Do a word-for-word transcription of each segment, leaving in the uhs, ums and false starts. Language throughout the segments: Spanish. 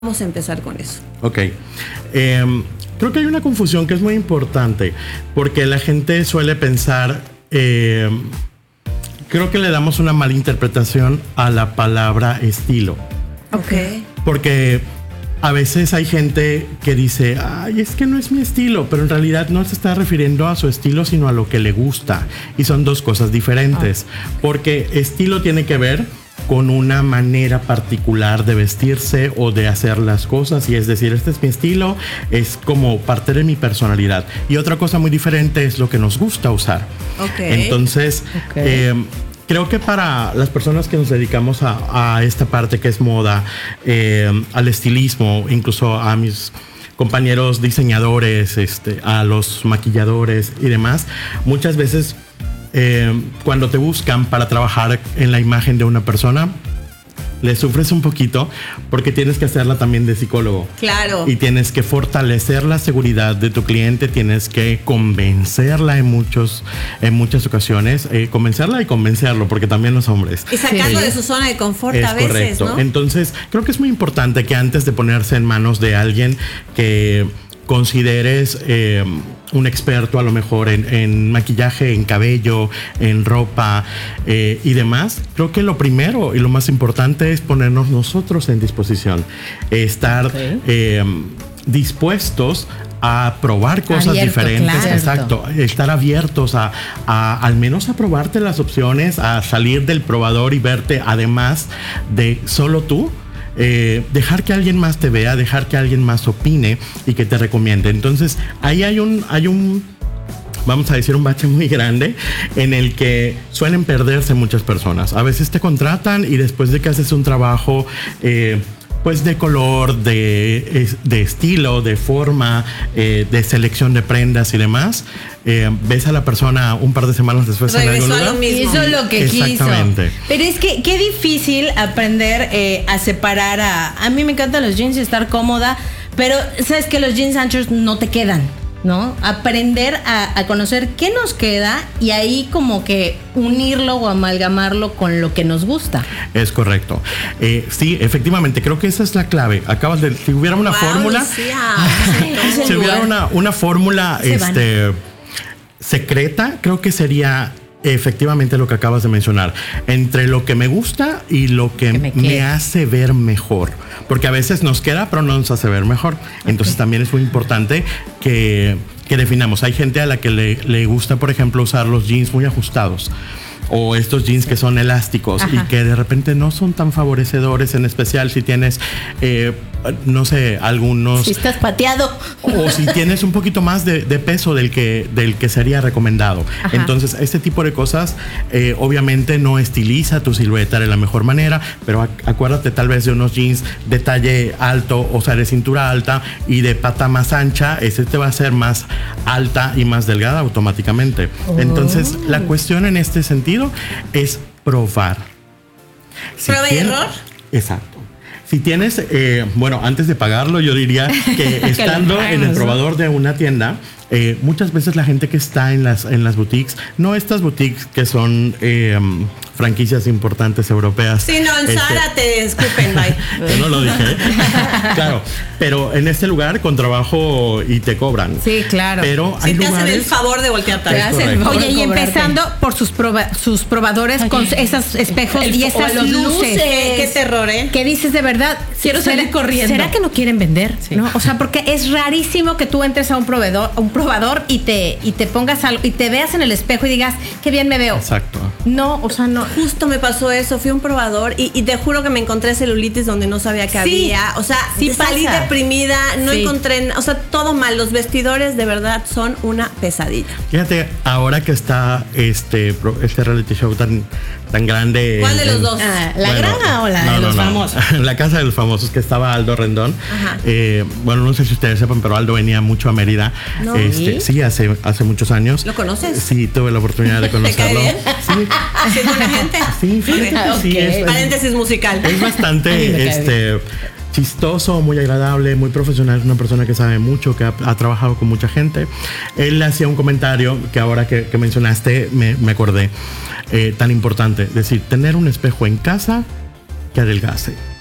Vamos a empezar con eso. Ok. Eh, creo que hay una confusión que es muy importante porque la gente suele pensar, eh, creo que le damos una mala interpretación a la palabra estilo. Ok. Porque a veces hay gente que dice, ay, es que no es mi estilo, pero en realidad no se está refiriendo a su estilo, sino a lo que le gusta. Y son dos cosas diferentes. Ah. Porque estilo tiene que ver con una manera particular de vestirse o de hacer las cosas, y es decir, este es mi estilo, es como parte de mi personalidad. Y otra cosa muy diferente es lo que nos gusta usar. Okay. Entonces, okay. Eh, creo que para las personas que nos dedicamos a, a esta parte que es moda, eh, al estilismo, incluso a mis compañeros diseñadores, este, a los maquilladores y demás, muchas veces Eh, cuando te buscan para trabajar en la imagen de una persona, le sufres un poquito porque tienes que hacerla también de psicólogo. Claro. Y tienes que fortalecer la seguridad de tu cliente, tienes que convencerla en muchos, en muchas ocasiones, eh, convencerla y convencerlo, porque también los hombres. Y sacarlo sí. de su zona de confort es a veces, correcto. ¿no? Entonces, creo que es muy importante que antes de ponerse en manos de alguien que consideres eh, un experto a lo mejor en, en maquillaje, en cabello, en ropa eh, y demás, creo que lo primero y lo más importante es ponernos nosotros en disposición, estar okay. eh, dispuestos a probar cosas Abierto, diferentes, claro. exacto, estar abiertos a, a al menos a probarte las opciones, a salir del probador y verte además de solo tú. Eh, dejar que alguien más te vea, dejar que alguien más opine y que te recomiende. Entonces ahí hay un, hay un, vamos a decir, un bache muy grande en el que suelen perderse muchas personas. A veces te contratan y después de que haces un trabajo eh, pues de color, de, de estilo, de forma, eh, de selección de prendas y demás, eh, ves a la persona un par de semanas después Regresó en algún lugar. A lo mismo. Hizo lo que Exactamente. quiso. Pero es que qué difícil aprender eh, a separar a... A mí me encantan los jeans y estar cómoda, pero sabes que los jeans anchos no te quedan, ¿no? Aprender a, a conocer qué nos queda y ahí como que unirlo o amalgamarlo con lo que nos gusta. Es correcto. Eh, sí, efectivamente, creo que esa es la clave. Acabas de... Si hubiera una wow, fórmula... Sí, si hubiera una, una fórmula este, secreta, creo que sería... efectivamente lo que acabas de mencionar, entre lo que me gusta y lo que, que me, me hace ver mejor, porque a veces nos queda pero no nos hace ver mejor. Entonces okay. también es muy importante que, que definamos. Hay gente a la que le, le gusta, por ejemplo, usar los jeans muy ajustados o estos jeans que son elásticos. Ajá. Y que de repente no son tan favorecedores, en especial si tienes eh, no sé, algunos... Si estás pateado. O si tienes un poquito más de, de peso del que, del que sería recomendado. Ajá. Entonces, este tipo de cosas eh, obviamente no estiliza tu silueta de la mejor manera, pero acuérdate tal vez de unos jeans de talle alto, o sea, de cintura alta y de pata más ancha. Ese te va a hacer más alta y más delgada automáticamente. Oh. Entonces, la cuestión en este sentido es probar. Si ¿Prueba y error? Exacto. Si tienes, eh, bueno, antes de pagarlo, yo diría que estando en el probador de una tienda, eh, muchas veces la gente que está en las, en las boutiques, no estas boutiques que son eh, franquicias importantes europeas. Sí, no, en este, Zara te escupen, bye. Yo no lo dije. Claro, pero en este lugar con trabajo y te cobran. Sí, claro. Pero sí, hay te lugares, hacen el favor de voltearte. Oye, y empezando por sus, proba, sus probadores. Ay, con esos espejos el, y esas luces. luces. Qué terror, ¿eh? Que dices de verdad, quiero salir corriendo. ¿Será que no quieren vender? Sí. ¿No? O sea, porque es rarísimo que tú entres a un proveedor, a un probador y te, y te pongas algo y te veas en el espejo y digas, qué bien me veo. Exacto. No, o sea, no. Justo me pasó eso, fui a un probador y, y te juro que me encontré celulitis donde no sabía que sí, había. O sea, sí salí pasa. deprimida, no sí. encontré, o sea, todo mal. Los vestidores de verdad son una pesadilla. Fíjate, ahora que está este, este reality show tan, tan grande. ¿Cuál de en, los dos? Ah, ¿La bueno, granja o la no, de los no, no. famosos? La casa de los famosos, que estaba Aldo Rendón. Eh, bueno, no sé si ustedes sepan, pero Aldo venía mucho a Mérida. ¿No? Este, ¿Sí? sí, hace, hace muchos años. ¿Lo conoces? Sí, tuve la oportunidad de conocerlo. ¿Te cae bien? Sí. ¿Así es buena gente? Sí, fíjate okay. que sí. Es, Paréntesis musical. Es bastante este, chistoso, muy agradable, muy profesional. Es una persona que sabe mucho, que ha, ha trabajado con mucha gente. Él hacía un comentario que ahora que, que mencionaste me, me acordé. Eh, tan importante, es decir, tener un espejo en casa que adelgace.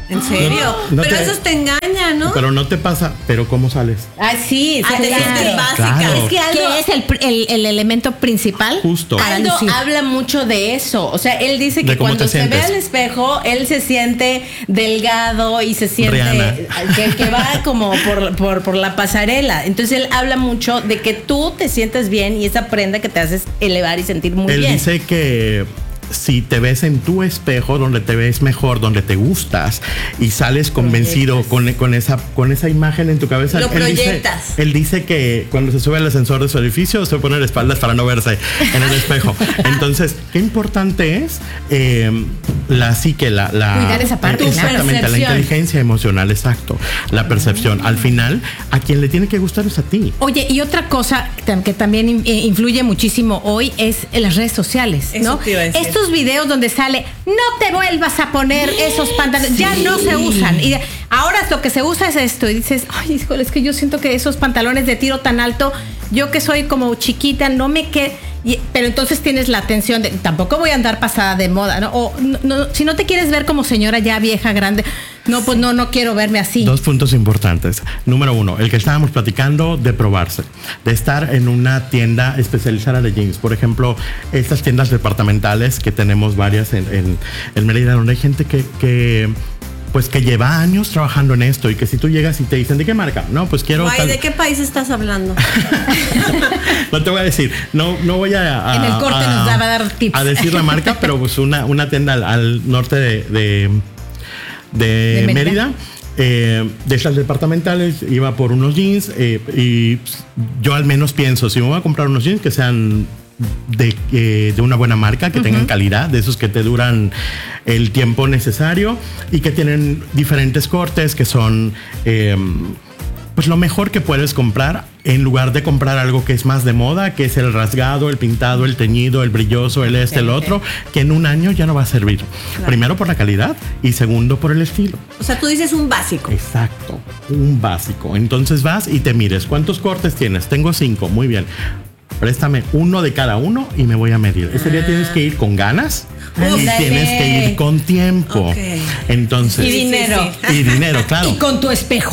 ¿En serio? No pero te, eso te engaña, ¿no? Pero no te pasa, pero ¿cómo sales? Ah, sí, ah, te sientes básica. Claro. Es que Aldo es el, el, el elemento principal. Justo. Aldo habla mucho de eso. O sea, él dice que cuando se ve al espejo, él se siente delgado y se siente que, que va como por, por, por la pasarela. Entonces él habla mucho de que tú te sientes bien y esa prenda que te haces elevar y sentir muy él bien. Él dice que si te ves en tu espejo, donde te ves mejor, donde te gustas y sales convencido con, con, esa, con esa imagen en tu cabeza. Lo él proyectas. Dice, él dice que cuando se sube al ascensor de su edificio se pone de espaldas para no verse en el espejo. Entonces, qué importante es eh, la psique, la, la... Cuidar esa parte. Exactamente, la inteligencia emocional, exacto. La percepción. Al final, a quien le tiene que gustar es a ti. Oye, y otra cosa que también influye muchísimo hoy es en las redes sociales, ¿no? Eso te iba a decir. Estos videos donde sale, no te vuelvas a poner esos pantalones, sí. ya no se usan. Y ahora lo que se usa es esto. Y dices, ay, híjole, es que yo siento que esos pantalones de tiro tan alto, yo que soy como chiquita, no me quedo. Pero entonces tienes la atención de, tampoco voy a andar pasada de moda, ¿no? O no, no, si no te quieres ver como señora ya vieja, grande, no, pues no, no quiero verme así. Dos puntos importantes. Número uno, el que estábamos platicando de probarse, de estar en una tienda especializada de jeans. Por ejemplo, estas tiendas departamentales que tenemos varias en, en, en Mérida, donde hay gente que... que pues que lleva años trabajando en esto y que si tú llegas y te dicen, ¿de qué marca? No, pues quiero... Guay, tal... ¿de qué país estás hablando? No te voy a decir, no, no voy a... a en el corte a, nos va a dar tips. A decir la marca, pero pues una, una tienda al, al norte de, de, de, de Mérida. Mérida eh, de estas departamentales, iba por unos jeans eh, y yo al menos pienso, si me voy a comprar unos jeans que sean... De, eh, de una buena marca, que uh-huh. tengan calidad, de esos que te duran el tiempo necesario y que tienen diferentes cortes que son eh, pues lo mejor que puedes comprar en lugar de comprar algo que es más de moda, que es el rasgado, el pintado, el teñido, el brilloso, el este, okay, el otro, okay. que en un año ya no va a servir. Claro. Primero por la calidad y segundo por el estilo. O sea, tú dices un básico. Exacto, un básico. Entonces vas y te mires, ¿cuántos cortes tienes? Tengo cinco, muy bien. Préstame uno de cada uno y me voy a medir. Ese día tienes que ir con ganas y Dale. tienes que ir con tiempo. Okay. Entonces, y dinero. Sí, sí. Y dinero, claro. Y con tu espejo.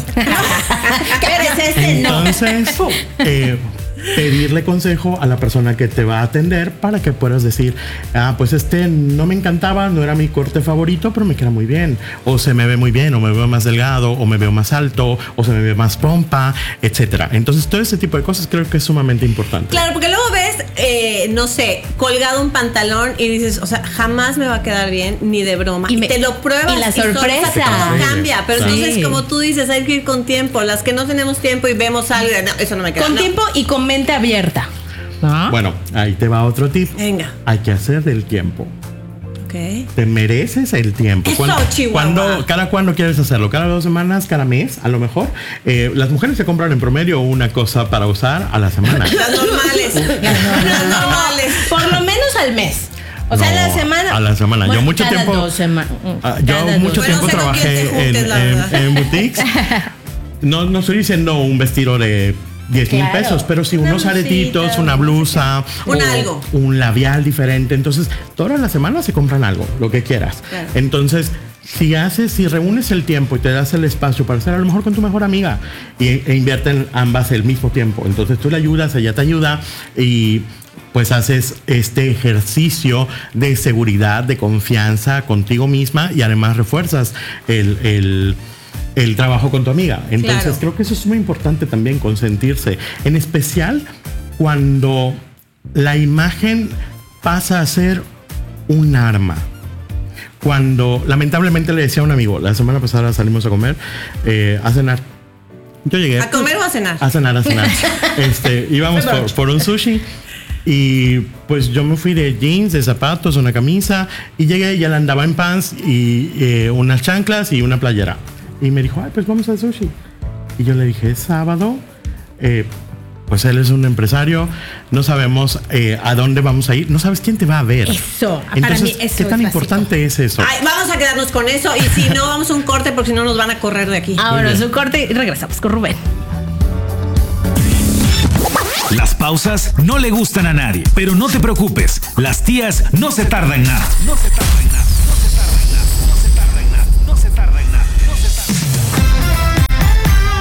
¿Qué eres este? Entonces, no. eh, pedirle consejo a la persona que te va a atender para que puedas decir, ah, pues este no me encantaba, no era mi corte favorito, pero me queda muy bien. O se me ve muy bien, o me veo más delgado, o me veo más alto, o se me ve más pompa, etcétera. Entonces, todo ese tipo de cosas creo que es sumamente importante. Claro, porque luego ves, eh, no sé, colgado un pantalón y dices, o sea, jamás me va a quedar bien, ni de broma. Y, me, y te lo pruebas. Y la sorpresa. Y todo cambia. Pero sí. entonces, como tú dices, hay que ir con tiempo. Las que no tenemos tiempo y vemos algo, no, eso no me queda. Con no. tiempo y con mente abierta. ¿Ah? Bueno, ahí te va otro tip. Venga. Hay que hacer del tiempo. Okay. Te mereces el tiempo. Eso, cuando, Chihuahua. cuando, ¿Cada cuándo quieres hacerlo? ¿Cada dos semanas? ¿Cada mes? A lo mejor. Eh, las mujeres se compran en promedio una cosa para usar a la semana. Las normales. Las normales. Por lo menos al mes. O no, sea, a la semana. A la semana. Bueno, yo mucho cada tiempo. Dos semanas. Uh, yo cada mucho dos. tiempo bueno, trabajé juntes, en, en, en boutiques. No, no estoy diciendo un vestido de diez mil claro. pesos, pero sí unos aretitos, una blusa, un algo, un labial diferente. Entonces, todas las semanas se compran algo, lo que quieras. Claro. Entonces, si haces, si reúnes el tiempo y te das el espacio para hacer a lo mejor con tu mejor amiga y, e invierten ambas el mismo tiempo. Entonces, tú le ayudas, ella te ayuda y pues haces este ejercicio de seguridad, de confianza contigo misma y además refuerzas el, el el trabajo con tu amiga. Entonces claro. creo que eso es muy importante también, consentirse, en especial cuando la imagen pasa a ser un arma. Cuando lamentablemente le decía a un amigo, la semana pasada salimos a comer, eh, a cenar. Yo llegué. ¿A comer o a cenar? A cenar, a cenar. este, íbamos por, por un sushi. Y pues yo me fui de jeans, de zapatos, una camisa y llegué y él andaba en pants y eh, unas chanclas y una playera. Y me dijo, ay, pues vamos al sushi. Y yo le dije, es sábado. Eh, pues él es un empresario. No sabemos eh, a dónde vamos a ir. No sabes quién te va a ver. Eso. Entonces, para mí eso ¿qué tan es importante es eso? Ay, vamos a quedarnos con eso. Y si no, vamos a un corte porque si no nos van a correr de aquí. Ahora es un corte y regresamos con Rubén. Las pausas no le gustan a nadie. Pero no te preocupes. Las tías no se tardan nada. No se tardan nada. No se tardan nada. No se tardan nada. No se tardan nada.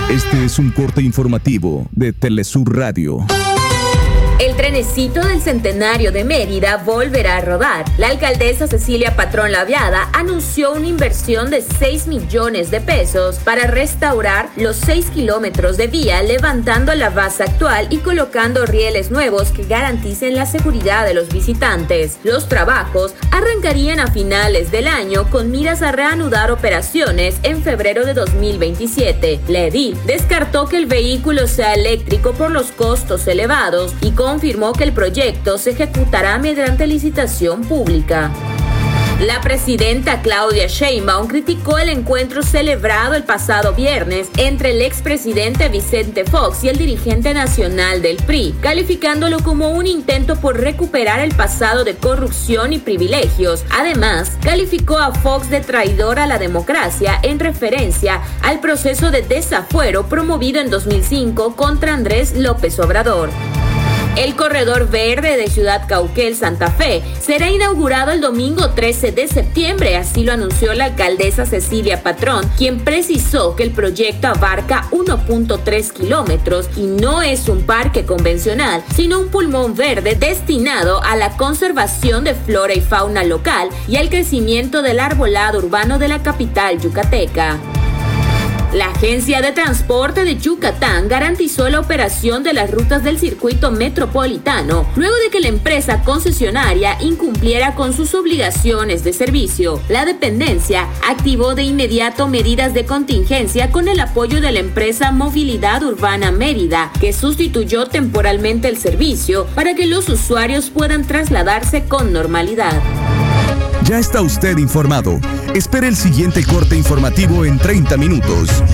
Este es un corte informativo de Telesur Radio. El trenecito del Centenario de Mérida volverá a rodar. La alcaldesa Cecilia Patrón Laviada anunció una inversión de seis millones de pesos para restaurar los seis kilómetros de vía, levantando la base actual y colocando rieles nuevos que garanticen la seguridad de los visitantes. Los trabajos arrancarían a finales del año con miras a reanudar operaciones en febrero de dos mil veintisiete. La edil descartó que el vehículo sea eléctrico por los costos elevados y con confirmó que el proyecto se ejecutará mediante licitación pública. La presidenta Claudia Sheinbaum criticó el encuentro celebrado el pasado viernes entre el expresidente Vicente Fox y el dirigente nacional del P R I, calificándolo como un intento por recuperar el pasado de corrupción y privilegios. Además, calificó a Fox de traidor a la democracia en referencia al proceso de desafuero promovido en dos mil cinco contra Andrés López Obrador. El corredor verde de Ciudad Cauquel, Santa Fe, será inaugurado el domingo trece de septiembre, así lo anunció la alcaldesa Cecilia Patrón, quien precisó que el proyecto abarca uno punto tres kilómetros y no es un parque convencional, sino un pulmón verde destinado a la conservación de flora y fauna local y al crecimiento del arbolado urbano de la capital yucateca. La Agencia de Transporte de Yucatán garantizó la operación de las rutas del circuito metropolitano luego de que la empresa concesionaria incumpliera con sus obligaciones de servicio. La dependencia activó de inmediato medidas de contingencia con el apoyo de la empresa Movilidad Urbana Mérida, que sustituyó temporalmente el servicio para que los usuarios puedan trasladarse con normalidad. Ya está usted informado. Espere el siguiente corte informativo en treinta minutos.